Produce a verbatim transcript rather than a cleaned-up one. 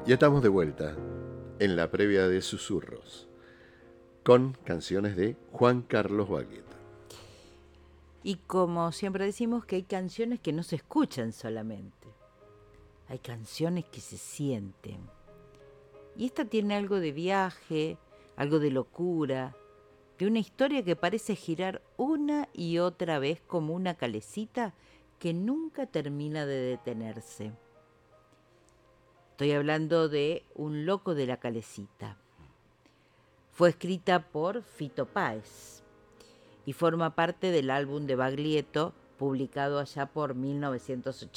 Ya estamos de vuelta en la previa de Susurros con canciones de Juan Carlos Baglietto. Y como siempre decimos que hay canciones que no se escuchan solamente, hay canciones que se sienten. Y esta tiene algo de viaje, algo de locura, de una historia que parece girar una y otra vez como una calecita que nunca termina de detenerse. Estoy hablando de Un loco de la calecita. Fue escrita por Fito Páez y forma parte del álbum de Baglietto, publicado allá por mil novecientos ochenta.